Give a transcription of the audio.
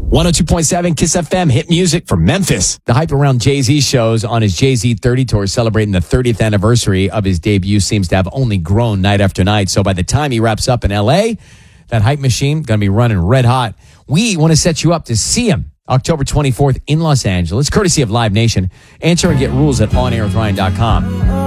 102.7 Kiss FM hit music for Memphis. The hype around Jay-Z shows on his Jay-Z 30 tour celebrating the 30th anniversary of his debut seems to have only grown night after night. So by the time he wraps up in LA, that hype machine going to be running red hot. We want to set you up to see him October 24th in Los Angeles, courtesy of Live Nation. Enter and get rules at onairithryan.com.